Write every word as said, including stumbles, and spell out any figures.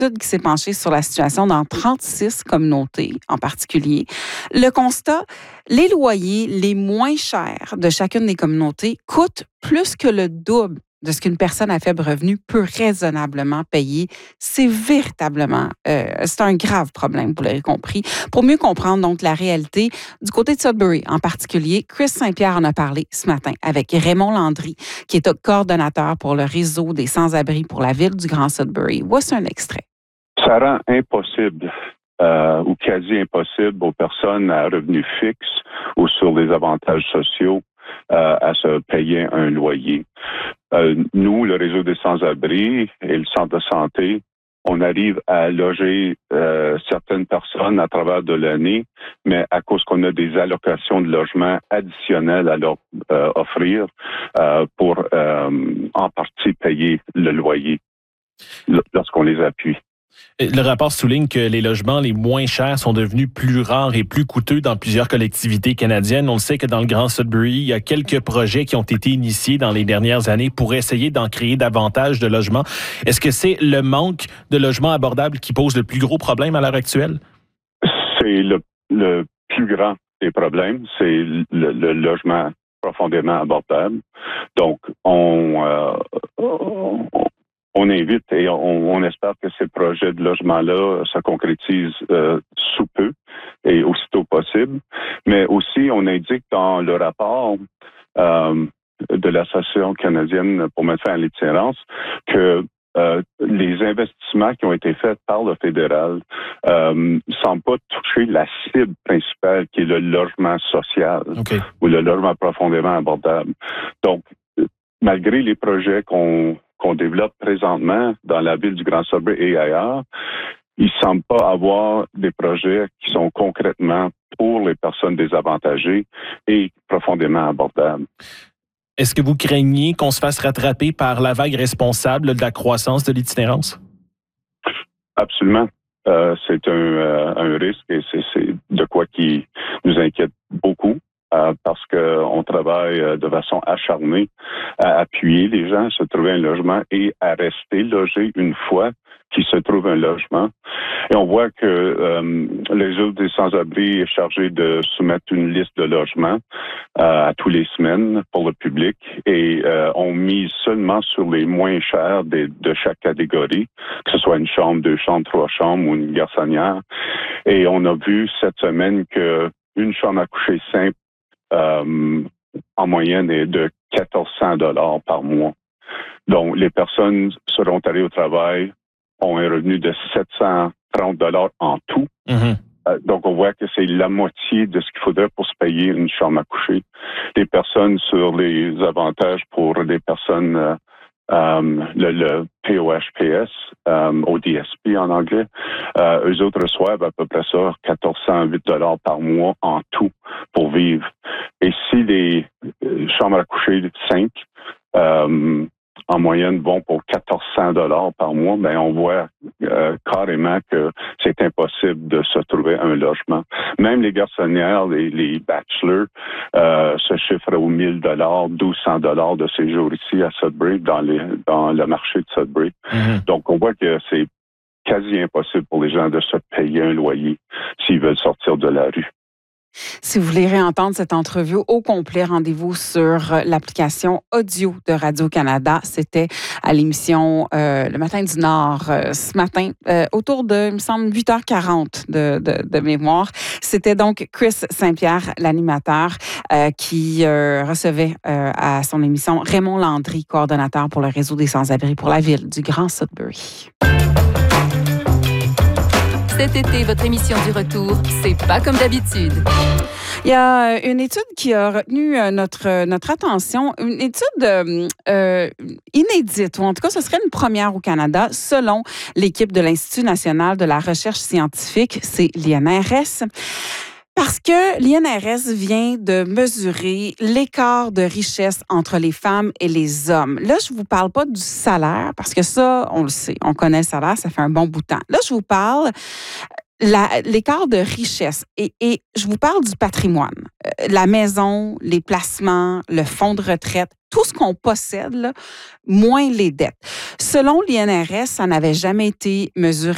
étude qui s'est penchée sur la situation dans trente-six communautés en particulier. Le constat, les loyers les moins chers de chacune des communautés coûtent plus que le double de ce qu'une personne à faible revenu peut raisonnablement payer. C'est véritablement, euh, c'est un grave problème, vous l'avez compris. Pour mieux comprendre donc la réalité du côté de Sudbury en particulier, Chris Saint-Pierre en a parlé ce matin avec Raymond Landry, qui est coordonnateur pour le réseau des sans-abri pour la ville du Grand Sudbury. Voici un extrait. Ça rend impossible euh, ou quasi impossible aux personnes à revenus fixes ou sur des avantages sociaux euh, à se payer un loyer. Euh, nous, le réseau des sans-abri et le centre de santé, on arrive à loger euh, certaines personnes à travers de l'année, mais à cause qu'on a des allocations de logement additionnelles à leur euh, offrir euh, pour euh, en partie payer le loyer lorsqu'on les appuie. Le rapport souligne que les logements les moins chers sont devenus plus rares et plus coûteux dans plusieurs collectivités canadiennes. On le sait que dans le Grand Sudbury, il y a quelques projets qui ont été initiés dans les dernières années pour essayer d'en créer davantage de logements. Est-ce que c'est le manque de logements abordables qui pose le plus gros problème à l'heure actuelle? C'est le, le plus grand des problèmes, c'est le, le logement profondément abordable. Donc, on... Euh, on On invite et on, on espère que ces projets de logement-là se concrétisent euh, sous peu et aussitôt possible. Mais aussi, on indique dans le rapport euh, de l'Association canadienne pour mettre fin à l'itinérance que euh, les investissements qui ont été faits par le fédéral euh, ne semblent pas toucher la cible principale qui est le logement social okay. ou le logement profondément abordable. Donc, malgré les projets qu'on qu'on développe présentement dans la ville du Grand Sudbury et ailleurs, il ne semble pas avoir des projets qui sont concrètement pour les personnes désavantagées et profondément abordables. Est-ce que vous craignez qu'on se fasse rattraper par la vague responsable de la croissance de l'itinérance? Absolument. Euh, c'est un, euh, un risque et c'est, c'est de quoi qui nous inquiète beaucoup. Euh, parce qu'on travaille euh, de façon acharnée à appuyer les gens à se trouver un logement et à rester logés une fois qu'ils se trouvent un logement. Et on voit que euh, le réseau des sans-abri est chargé de soumettre une liste de logements euh, à tous les semaines pour le public et euh, on mise seulement sur les moins chers de, de chaque catégorie, que ce soit une chambre, deux chambres, trois chambres ou une garçonnière. Et on a vu cette semaine que une chambre à coucher simple Euh, en moyenne est de quatorze cents dollars par mois. Donc, les personnes seront allées au travail, ont un revenu de sept cent trente dollars en tout. Mm-hmm. Euh, donc, on voit que c'est la moitié de ce qu'il faudrait pour se payer une chambre à coucher. Les personnes sur les avantages pour les personnes, euh, euh, le, le P O H P S, euh, O D S P en anglais, euh, eux autres reçoivent à peu près ça, quatorze cent huit dollars par mois en tout pour vivre. Et si les euh, chambres à coucher simples, euh, en moyenne, vont pour quatorze cents dollars par mois, ben on voit euh, carrément que c'est impossible de se trouver un logement. Même les garçonnières, les, les bachelors, euh, se chiffrent aux mille dollars, douze cents dollars de séjour ici à Sudbury, dans, les, dans le marché de Sudbury. Mm-hmm. Donc, on voit que c'est quasi impossible pour les gens de se payer un loyer s'ils veulent sortir de la rue. Si vous voulez réentendre cette entrevue au complet, rendez-vous sur l'application audio de Radio-Canada. C'était à l'émission euh, Le Matin du Nord euh, ce matin, euh, autour de, il me semble, huit heures quarante de, de, de mémoire. C'était donc Chris Saint-Pierre, l'animateur, euh, qui euh, recevait euh, à son émission Raymond Landry, coordonnateur pour le réseau des sans-abri pour la ville du Grand Sudbury. Cet été, votre émission du retour, c'est pas comme d'habitude. Il y a une étude qui a retenu notre, notre attention, une étude euh, inédite, ou en tout cas, ce serait une première au Canada, selon l'équipe de l'Institut national de la recherche scientifique, c'est l'I N R S. Parce que l'I N R S vient de mesurer l'écart de richesse entre les femmes et les hommes. Là, je ne vous parle pas du salaire, parce que ça, on le sait, on connaît le salaire, ça fait un bon bout de temps. Là, je vous parle la, l'écart de richesse et, et je vous parle du patrimoine. La maison, les placements, le fonds de retraite, tout ce qu'on possède, là, moins les dettes. Selon l'I N R S, ça n'avait jamais été mesuré